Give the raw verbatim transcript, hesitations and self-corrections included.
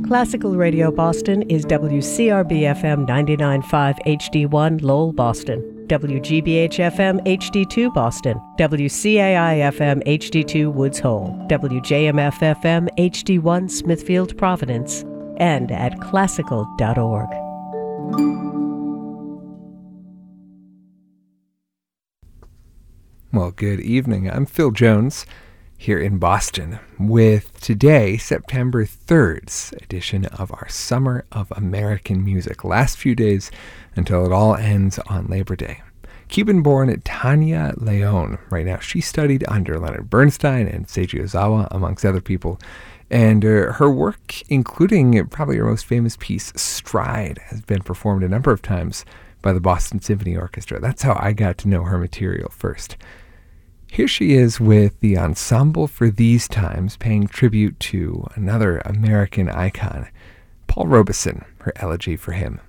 Classical Radio Boston is W C R B F M ninety-nine point five H D one Lowell, Boston, W G B H F M H D two Boston, W C A I F M H D two Woods Hole, W J M F F M H D one Smithfield, Providence, and at classical dot org. Well, good evening. I'm Phil Jones here in Boston with today, September third's edition of our Summer of American Music. Last few days until it all ends on Labor Day. Cuban-born Tanya León, right now, she studied under Leonard Bernstein and Seiji Ozawa, amongst other people. And uh, her work, including probably her most famous piece, Stride, has been performed a number of times by the Boston Symphony Orchestra. That's how I got to know her material first. Here she is with the Ensemble for These Times, paying tribute to another American icon, Paul Robeson, her elegy for him.